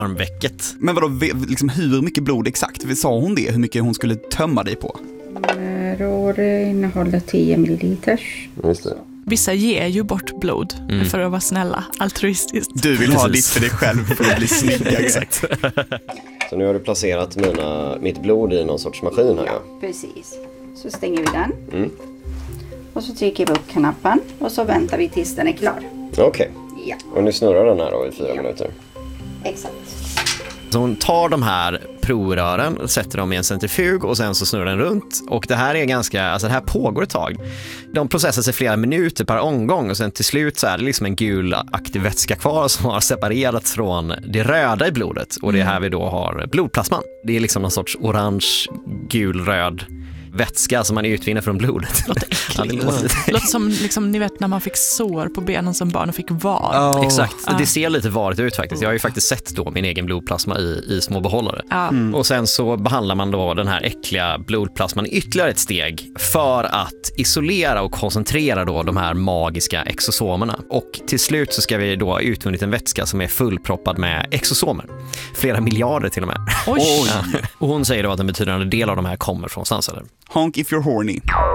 armvecket. Men vadå, liksom, hur mycket blod exakt? Sa hon det? Hur mycket hon skulle tömma dig på? Det innehåller 10 milliliter. Just det. Vissa ger ju bort blod för att vara snälla, altruistiskt. Du vill ha ditt för dig själv för att bli snyggare. Exakt. Så nu har du placerat mitt blod i någon sorts maskin här. Ja, precis. Så stänger vi den. Och så trycker vi upp knappen och så väntar vi tills den är klar. Okej. Ja, Och nu snurrar den här då i 4 minuter. exakt. Så hon tar de här provrören, sätter dem i en centrifug och sen så snurrar den runt. Och det här är det här pågår ett tag. De processar sig flera minuter per omgång och sen till slut så är det liksom en gul aktiv vätska kvar som har separerats från det röda i blodet. Och det är här vi då har blodplasman. Det är liksom någon sorts orange, gul, röd vätska som man utvinner från blodet. Låter äckligt. Låter som liksom, ni vet när man fick sår på benen som barn och fick var. Exakt, det ser lite varigt ut faktiskt. Jag har ju faktiskt sett då min egen blodplasma i små behållare. Och sen så behandlar man då den här äckliga blodplasman ytterligare ett steg för att isolera och koncentrera då de här magiska exosomerna. Och till slut så ska vi då ha utvunnit en vätska som är fullproppad med exosomer. Flera miljarder till och med. Oj. Ja. Och hon säger då att en betydande del av de här kommer från stamceller. Honk if you're horny.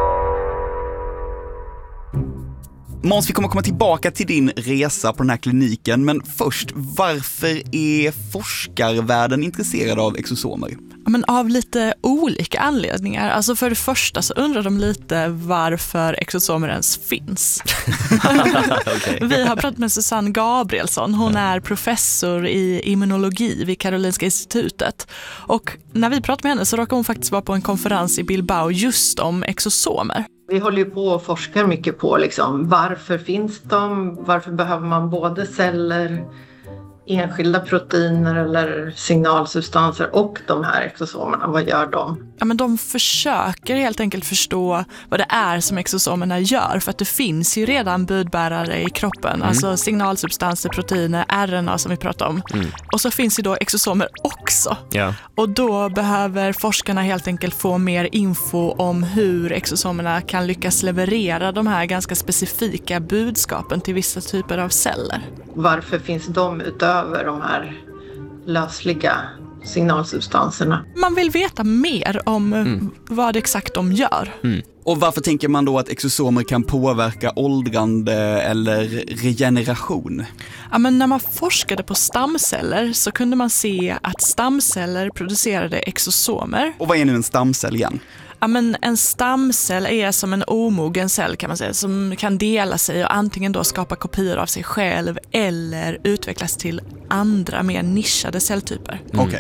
Måns, vi kommer komma tillbaka till din resa på den här kliniken, men först, varför är forskarvärlden intresserad av exosomer? Men av lite olika anledningar. Alltså för det första så undrar de lite varför exosomer ens finns. Okay. Vi har pratat med Susanne Gabrielsson. Hon är professor i immunologi vid Karolinska institutet. Och när vi pratade med henne så råkade hon faktiskt vara på en konferens i Bilbao just om exosomer. Vi håller ju på och forskar mycket på liksom, varför finns de? Varför behöver man både celler, enskilda proteiner eller signalsubstanser och de här exosomerna? Vad gör de? Ja, men de försöker helt enkelt förstå vad det är som exosomerna gör. För att det finns ju redan budbärare i kroppen. Alltså signalsubstanser, proteiner, RNA som vi pratar om. Och så finns ju då exosomer också. Ja. Och då behöver forskarna helt enkelt få mer info om hur exosomerna kan lyckas leverera de här ganska specifika budskapen till vissa typer av celler. Varför finns de utöver de här lösliga signalsubstanserna? Man vill veta mer om vad exakt de gör. Och varför tänker man då att exosomer kan påverka åldrande eller regeneration? Ja, men när man forskade på stamceller så kunde man se att stamceller producerade exosomer. Och vad är nu en stamcell igen? Ja, men en stamcell är som en omogen cell kan man säga, som kan dela sig och antingen då skapa kopior av sig själv eller utvecklas till andra mer nischade celltyper. Okej.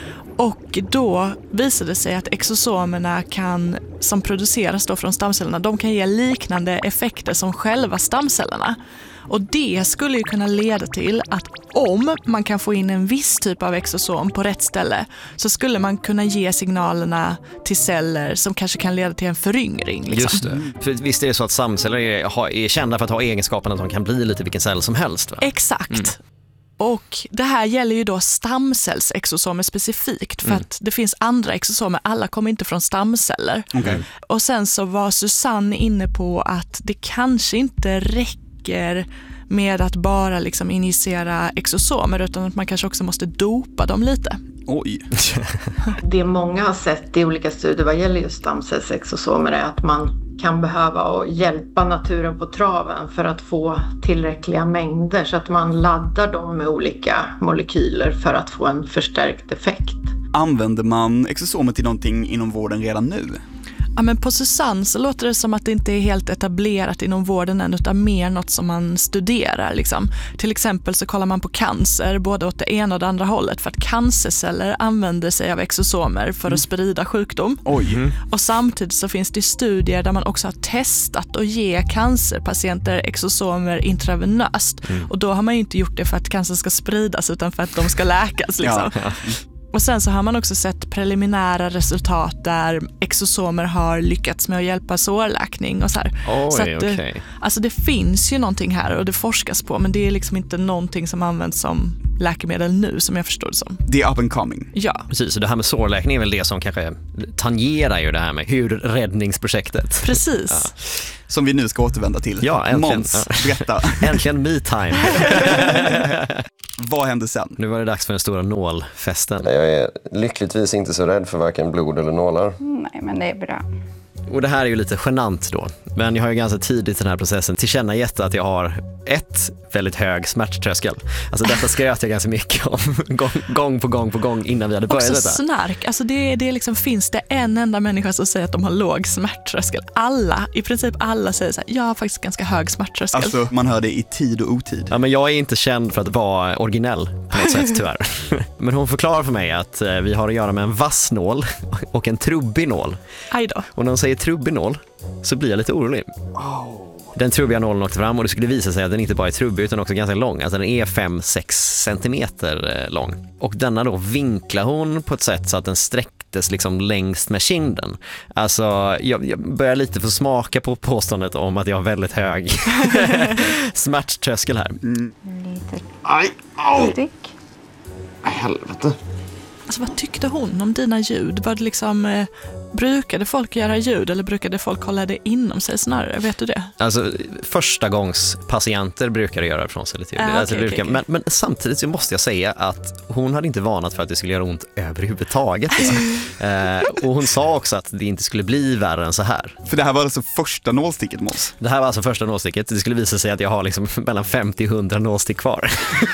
Och då visade det sig att exosomerna som produceras då från stamcellerna, de kan ge liknande effekter som själva stamcellerna. Och det skulle ju kunna leda till att om man kan få in en viss typ av exosom på rätt ställe så skulle man kunna ge signalerna till celler som kanske kan leda till en föryngring. Liksom. Just det. För visst är det så att stamceller är kända för att ha egenskapen att de kan bli lite vilken cell som helst, va? Exakt. Och det här gäller ju då stamcellsexosomer specifikt för att det finns andra exosomer, alla kommer inte från stamceller. Okay. Och sen så var Susanne inne på att det kanske inte räcker med att bara liksom injicera exosomer utan att man kanske också måste dopa dem lite. Oj. Det många har sett i olika studier vad gäller just stamcellsexosomer är att man kan behöva och hjälpa naturen på traven för att få tillräckliga mängder så att man laddar dem med olika molekyler för att få en förstärkt effekt. Använder man exosomer till någonting inom vården redan nu? Ja, men på Susanne så låter det som att det inte är helt etablerat inom vården än utan mer något som man studerar. Liksom. Till exempel så kollar man på cancer både åt det ena och det andra hållet för att cancerceller använder sig av exosomer för att sprida sjukdom. Oj. Och samtidigt så finns det studier där man också har testat att ge cancerpatienter exosomer intravenöst. Och då har man ju inte gjort det för att cancer ska spridas utan för att de ska läkas. Liksom. Ja. Och sen så har man också sett preliminära resultat där exosomer har lyckats med att hjälpa sårläkning och så här. Så att alltså det finns ju någonting här och det forskas på men det är liksom inte någonting som används som läkemedel nu som jag förstår det som. Det är up and coming. Ja. Precis, så det här med sårläkning är väl det som kanske tangerar ju det här med hur räddningsprojektet. Precis. Ja. Som vi nu ska återvända till. Ja, äntligen. Måns, berätta. Äntligen me time. Vad hände sen? Nu var det dags för den stora nålfesten. Jag är lyckligtvis inte så rädd för varken blod eller nålar. Nej, men det är bra. Och det här är ju lite genant då. Men jag har ju ganska tidigt i den här processen tillkännagett att jag har väldigt hög smärttröskel. Alltså detta skröt jag ganska mycket om gång på gång innan vi hade börjat detta. Också snark. Alltså det liksom, finns det en enda människa som säger att de har låg smärttröskel. I princip alla säger så här, jag har faktiskt ganska hög smärttröskel. Alltså man hör det i tid och otid. Ja, men jag är inte känd för att vara originell på något sätt tyvärr. Men hon förklarar för mig att vi har att göra med en vass nål och en trubbig nål. Aj då. Och när hon säger trubbig nål så blir jag lite orolig. Den trubbiga nålen åkte fram och det skulle visa sig att den inte bara är trubbig utan också ganska lång. Alltså den är 5-6 centimeter lång. Och denna då vinklar hon på ett sätt så att den sträcktes liksom längst med kinden. Alltså jag börjar lite få smaka på påståendet om att jag har väldigt hög smärttröskel här. Lite Aj, au! tryck. Helvete. Alltså vad tyckte hon om dina ljud? Var det liksom, brukade folk göra ljud eller brukade folk hålla det inom sig snarare? Vet du det? Alltså första gångs patienter brukar göra ifrån sig lite. Okay. Men samtidigt så måste jag säga att hon hade inte varnat för att det skulle göra ont överhuvudtaget. Och hon sa också att det inte skulle bli värre än så här. För det här var alltså första nålsticket, Måns? Det här var alltså första nålsticket. Det skulle visa sig att jag har liksom mellan 50 och 100 nålstick kvar.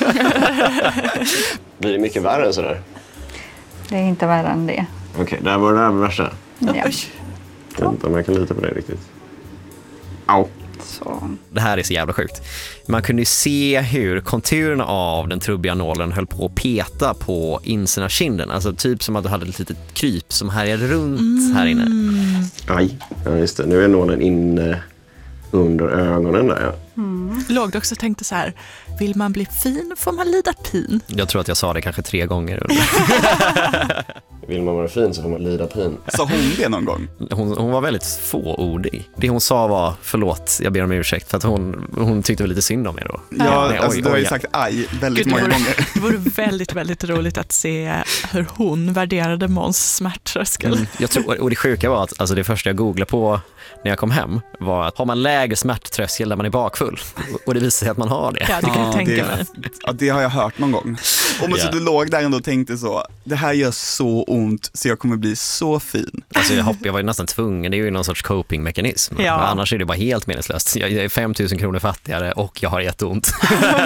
Blir det mycket värre än sådär? Det är inte värre än det. Okej, det här var det här värsta. Ja. Jag vet inte om jag kan lita på det riktigt. Au. Så. Det här är så jävla sjukt. Man kunde ju se hur konturerna av den trubbiga nålen höll på att peta på insidan av kinden. Alltså typ som att du hade ett litet kryp som härjade runt här inne. Aj, ja just det. Nu är nålen inne under ögonen där, ja. Låg du också och tänkte så här, vill man bli fin får man lida pin. Jag tror att jag sa det kanske 3 gånger. Vill man vara fin så får man lida pin. Sa hon det någon gång? Hon var väldigt fåordig. Det hon sa var, förlåt, jag ber om ursäkt, för att hon tyckte lite synd om er då. Ja, Nej, alltså oj, du har ju oj. sagt aj väldigt Gud, många gånger. Det vore väldigt, väldigt roligt att se hur hon värderade Måns smärttröskel. Jag tror, och det sjuka var att alltså det första jag googlade på när jag kom hem var att har man lägre smärttröskel när man är bakfull? Och det visar sig att man har det. Ja, det kan jag tänka mig. Ja, det har jag hört någon gång. Och så du låg där ändå och tänkte så, det här gör så ont så jag kommer bli så fin. Alltså jag var ju nästan tvungen, det är ju någon sorts coping-mekanism. Ja. Annars är det bara helt meningslöst. Jag är 5 000 kronor fattigare och jag har jätteont.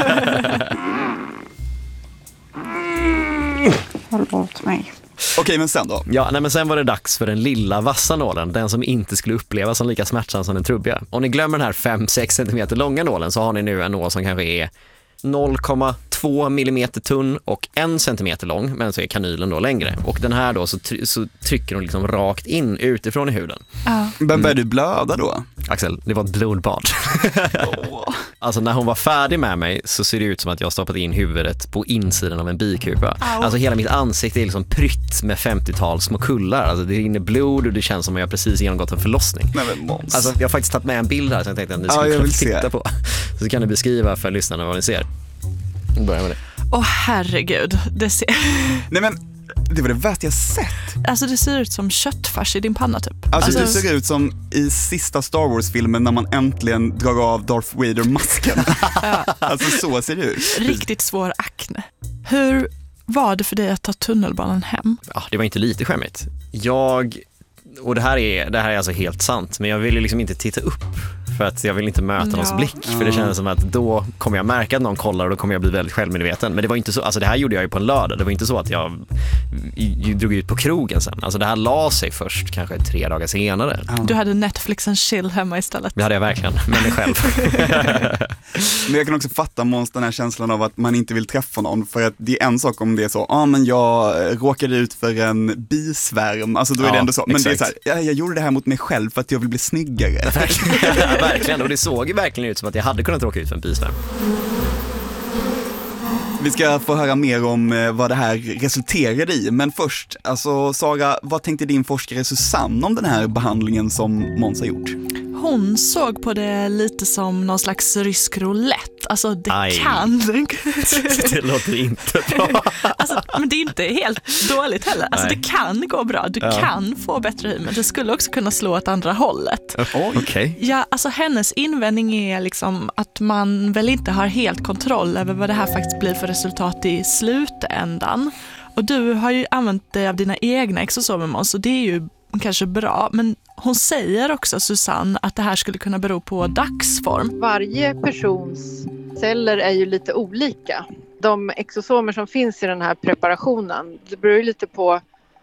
Håll bort mig. Okej, men sen då? Ja, nej, men sen var det dags för den lilla vassa nålen, den som inte skulle upplevas som lika smärtsam som den trubbiga. Om ni glömmer den här 5-6 centimeter långa nålen så har ni nu en nål som kanske är 0,2 millimeter tunn och 1 centimeter lång, men så är kanylen då längre. Och den här då så trycker de liksom rakt in utifrån i huden. Men började du blöda då? Axel, det var ett blodbad. Alltså när hon var färdig med mig så ser det ut som att jag stoppat in huvudet på insidan av en bikupa. Alltså hela mitt ansikte är liksom prytt med 50-tals små kullar. Alltså det rinner blod och det känns som att jag precis genomgått en förlossning. Nej men Måns. Alltså jag har faktiskt tagit med en bild här så jag tänkte att ni skulle kunna titta på. Så kan ni beskriva för lyssnarna vad ni ser. Börja med det. Åh herregud, Nej men, det var det värsta jag sett. alltså det ser ut som köttfärs i din panna typ. Alltså det ser ut som i sista Star Wars-filmen när man äntligen drar av Darth Vader-masken. Alltså så ser det ut. Riktigt svår akne. Hur var det för dig att ta tunnelbanan hem? Ja, det var inte lite skämmigt. Och det här är alltså helt sant, men jag ville liksom inte titta upp för att jag vill inte möta någons blick, för det kändes som att då kommer jag märka att någon kollar och då kommer jag bli väldigt självmedveten. Men det var inte så, alltså det här gjorde jag ju på en lördag, det var inte så att jag drog ut på krogen sen. Alltså det här la sig först kanske 3 dagar senare. Du hade Netflix and chill hemma istället. Det hade jag verkligen, med mig själv. Men jag kan också fatta Måns, den här känslan av att man inte vill träffa någon, för att det är en sak om det är så, men jag råkade ut för en bisvärm, alltså då är det ändå så, men exakt. Det är så här, jag gjorde det här mot mig själv för att jag vill bli snyggare. Verkligen, och det såg ju verkligen ut som att jag hade kunnat råka ut för en bisvärm. Vi ska få höra mer om vad det här resulterade i, men först, alltså Sara, vad tänkte din forskare Susanne om den här behandlingen som Måns har gjort? hon såg på det lite som någon slags rysk roulette. Alltså det kan... Det låter inte bra. Alltså, men det är inte helt dåligt heller. Alltså det kan gå bra. Du kan få bättre hy, men det skulle också kunna slå åt andra hållet. Okay. Ja, alltså hennes invändning är liksom att man väl inte har helt kontroll över vad det här faktiskt blir för resultat i slutändan. Och du har ju använt dig av dina egna exosomer, Måns, så det är ju kanske bra. Men hon säger också, Susanne, att det här skulle kunna bero på dagsform. Varje persons celler är ju lite olika. De exosomer som finns i den här preparationen, det beror ju lite på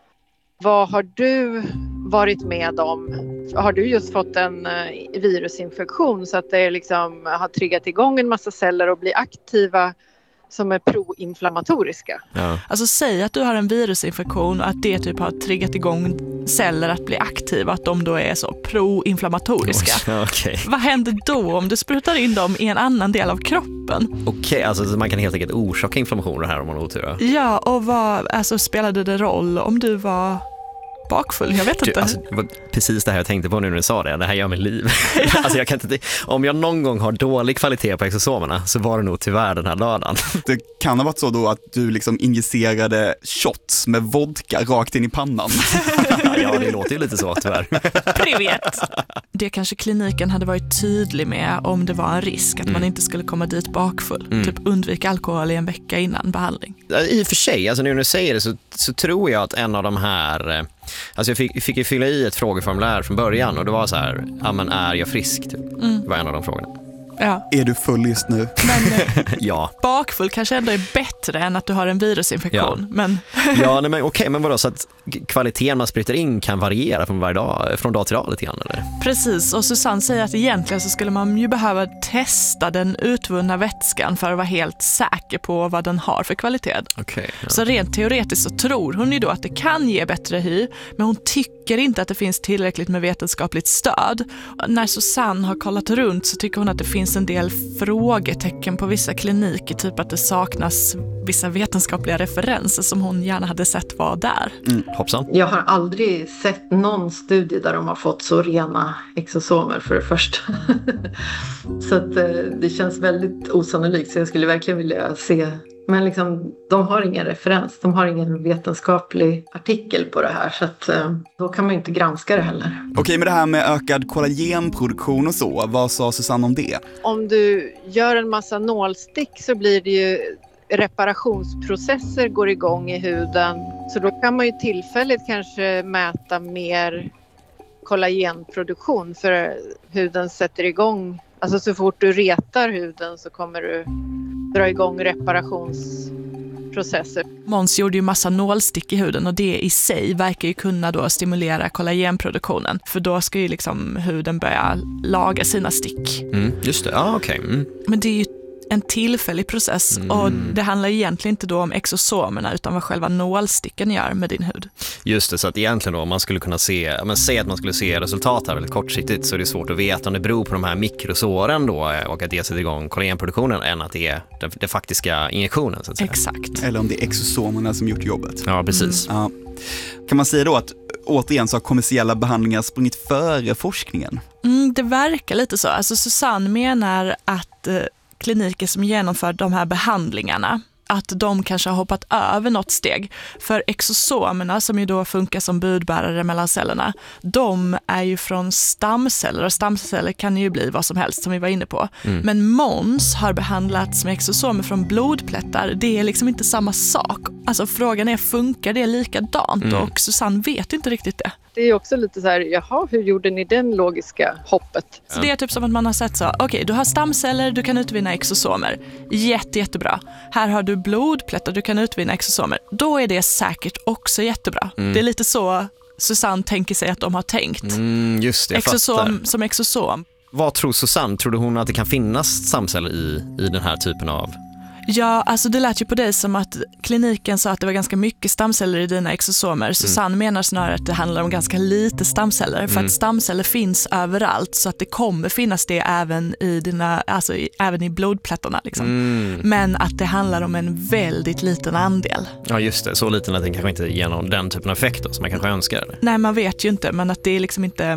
vad har du varit med om. Har du just fått en virusinfektion så att det liksom har triggat igång en massa celler och blir aktiva som är proinflammatoriska. Ja. Alltså säg att du har en virusinfektion och att det typ har triggat igång celler att bli aktiva, att de då är så proinflammatoriska. Okay. Vad händer då om du sprutar in dem i en annan del av kroppen? Okej, alltså man kan helt enkelt orsaka inflammationer här om man har otur. Ja, och vad spelade det roll om du var bakfull? Jag vet inte. Alltså, det var precis det här jag tänkte på nu när du sa det. Det här gör mig liv. Alltså, jag kan inte, om jag någon gång har dålig kvalitet på exosomerna så var det nog tyvärr den här lördagen. Det kan ha varit så då att du liksom injicerade shots med vodka rakt in i pannan. Ja, det låter ju lite så tyvärr. Privet. Det kanske kliniken hade varit tydlig med om det var en risk att man inte skulle komma dit bakfull. Typ undvika alkohol i en vecka innan behandling. I och för sig, alltså nu när du säger det så tror jag att en av de här... Alltså jag fick ju fylla i ett frågeformulär från början och det var så här, ja men är jag frisk? Typ. Det var en av de frågorna. Ja. Är du full just nu? Men ja. Bakfull kanske ändå är bättre än att du har en virusinfektion. Ja. Men ja, nej, men okej, men vadå, så att kvaliteten man sprutar in kan variera från dag till dag lite grann, eller? Precis, och Susanne säger att egentligen så skulle man ju behöva testa den utvunna vätskan för att vara helt säker på vad den har för kvalitet. Okay, ja. Så rent teoretiskt så tror hon ju då att det kan ge bättre hy, men hon tycker inte att det finns tillräckligt med vetenskapligt stöd. När Susanne har kollat runt så tycker hon att det finns en del frågetecken på vissa kliniker, typ att det saknas vissa vetenskapliga referenser som hon gärna hade sett var där. Hoppsan. Jag har aldrig sett någon studie där de har fått så rena exosomer för det första. Så att det känns väldigt osannolikt, så jag skulle verkligen vilja se. Men liksom, de har ingen referens, de har ingen vetenskaplig artikel på det här, så att då kan man ju inte granska det heller. Okej, men det här med ökad kollagenproduktion och så, vad sa Susanne om det? Om du gör en massa nålstick så blir det ju reparationsprocesser går igång i huden, så då kan man ju tillfälligt kanske mäta mer kollagenproduktion, för huden sätter igång. Alltså så fort du retar huden så kommer du dra igång reparationsprocesser. Måns gjorde ju massa nålstick i huden och det i sig verkar ju kunna då stimulera kollagenproduktionen. För då ska ju liksom huden börja laga sina stick. Just det, ja okej. Men det är ju en tillfällig process och det handlar egentligen inte då om exosomerna utan vad själva nålsticken gör med din hud. Just det, så att egentligen då om man skulle kunna se, men säg att man skulle se resultat här väldigt kortsiktigt, så är det svårt att veta om det beror på de här mikrosåren då och att det sätter igång kollagenproduktionen än att det är den faktiska injektionen så att säga. Exakt. Eller om det är exosomerna som gjort jobbet. Ja, precis. Ja. Kan man säga då att återigen så har kommersiella behandlingar sprungit före forskningen? Det verkar lite så. Alltså Susanne menar att kliniker som genomför de här behandlingarna, att de kanske har hoppat över något steg. För exosomerna som ju då funkar som budbärare mellan cellerna, de är ju från stamceller och stamceller kan ju bli vad som helst som vi var inne på. Men Måns har behandlats med exosomer från blodplättar. Det är liksom inte samma sak. Alltså frågan är, funkar det likadant? Och Susanne vet inte riktigt det. Det är också lite så här, jaha, hur gjorde ni den logiska hoppet? Så det är typ som att man har sett så, okej, du har stamceller, du kan utvinna exosomer. Jättebra. Här har du blodplättar, du kan utvinna exosomer. Då är det säkert också jättebra. Det är lite så Susanne tänker sig att de har tänkt. Just det, jag exosom fattar. som exosom. Vad tror Susanne? Tror hon att det kan finnas stamceller i den här typen av... Ja, alltså det lät ju på dig som att kliniken sa att det var ganska mycket stamceller i dina exosomer. Susanne menar snarare att det handlar om ganska lite stamceller. För att stamceller finns överallt, så att det kommer finnas det även i även i blodplättarna. Liksom. Men att det handlar om en väldigt liten andel. Ja, just det. Så liten att den kanske inte ger någon den typen av effekt då, som man kanske önskar. Eller? Nej, man vet ju inte, men att det är liksom inte...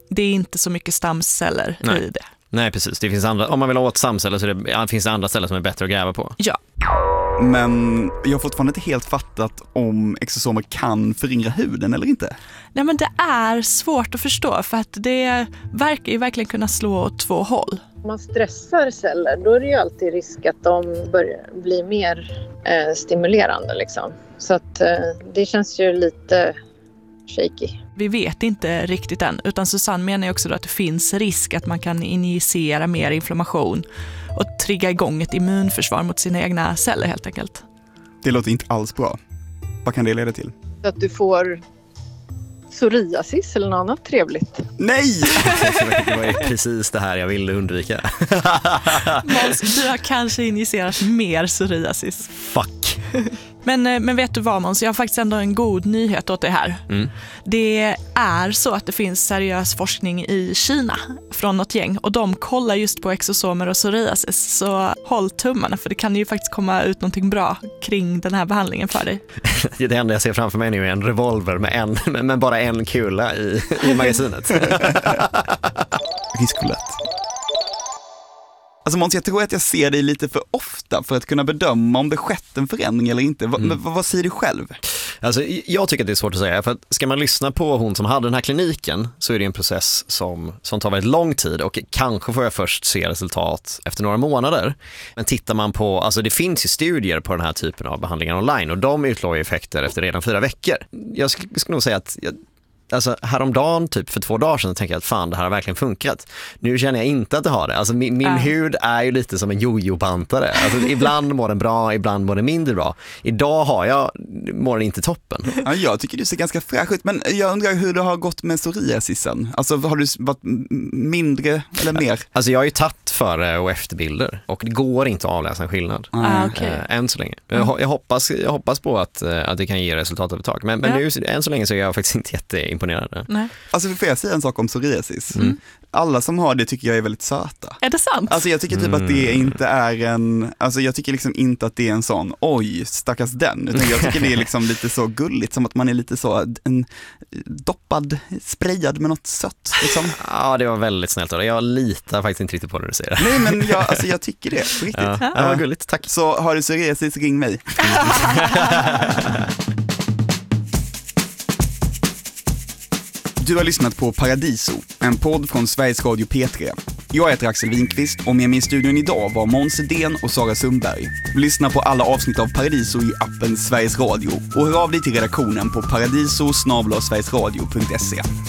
det är inte så mycket stamceller i det. Nej, precis. Det finns andra, om man vill ha åt stamceller så finns det andra ställen som är bättre att gräva på. Ja. Men jag har fortfarande inte helt fattat om exosomer kan föryngra huden eller inte. Nej, men det är svårt att förstå för att det verkar ju verkligen kunna slå åt två håll. Om man stressar celler, då är det ju alltid risk att de börjar bli mer stimulerande liksom. Så att det känns ju lite shaky. Vi vet inte riktigt än, utan Susanne menar ju också då att det finns risk att man kan injicera mer inflammation och trigga igång ett immunförsvar mot sina egna celler helt enkelt. Det låter inte alls bra. Vad kan det leda till? Att du får psoriasis eller något annat trevligt. Nej! Det var ju precis det här jag ville undvika. Måns, du har kanske injicerat mer psoriasis. Fuck. Men vet du vad, Måns? Jag har faktiskt ändå en god nyhet åt det här. Det är så att det finns seriös forskning i Kina från något gäng och de kollar just på exosomer och psoriasis. Så håll tummarna, för det kan ju faktiskt komma ut någonting bra kring den här behandlingen för dig. Det enda jag ser framför mig nu är en revolver med bara en kula i magasinet. Riskulett. Alltså Måns, jag tror att jag ser dig lite för ofta för att kunna bedöma om det skett en förändring eller inte. Vad säger du själv? Alltså, jag tycker att det är svårt att säga, för att ska man lyssna på hon som hade den här kliniken så är det en process som tar väldigt lång tid och kanske får jag först se resultat efter några månader. Men tittar man på, alltså det finns ju studier på den här typen av behandlingar online och de utlovar effekter efter redan 4 veckor. Jag skulle nog säga att alltså häromdagen, typ för 2 dagar sedan, tänker jag att fan, det här har verkligen funkat. Nu känner jag inte att det har det. Alltså min hud är ju lite som en jojo-bantare. Alltså ibland mår den bra, ibland mår den mindre bra. Idag mår den inte toppen. Ja, jag tycker du ser ganska fräsch ut, men jag undrar hur det har gått med psoriasisen. Alltså har du varit mindre eller mer? Alltså jag har ju tagit före- och efterbilder och det går inte att avläsa en skillnad. Än så länge. Jag hoppas på att det kan ge resultat över ett tag. Men nu, än så länge så är jag faktiskt inte jätteimponerad. Nej. Alltså får jag säga en sak om psoriasis? Alla som har det tycker jag är väldigt söta. Är det sant? Alltså jag tycker typ att det inte är alltså jag tycker liksom inte att det är en sån, oj, stackars den. Utan jag tycker det är liksom lite så gulligt, som att man är lite så doppad, sprayad med något sött liksom. Ja, det var väldigt snällt. Jag litar faktiskt inte riktigt på det du säger. Nej, men jag tycker det, på riktigt. Ja, det var gulligt, tack. Så har du psoriasis, ring mig. Du har lyssnat på Paradiso, en podd från Sveriges Radio P3. Jag heter Axel Winkvist och med mig i studion idag var Måns Edén och Sara Sundberg. Lyssna på alla avsnitt av Paradiso i appen Sveriges Radio och hör av dig till redaktionen på paradiso@sverigesradio.se.